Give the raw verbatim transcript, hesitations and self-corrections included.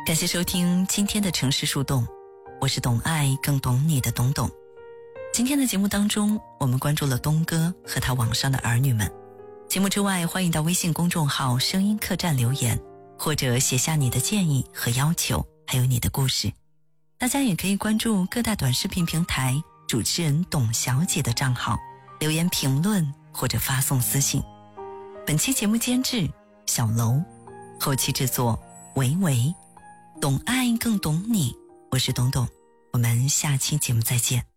感谢收听今天的城市树洞，我是懂爱更懂你的董董。今天的节目当中，我们关注了东哥和他网上的儿女们。节目之外，欢迎到微信公众号声音客栈留言，或者写下你的建议和要求，还有你的故事。大家也可以关注各大短视频平台主持人董小姐的账号，留言评论或者发送私信。本期节目监制小楼，后期制作维维，懂爱更懂你，我是董董，我们下期节目再见。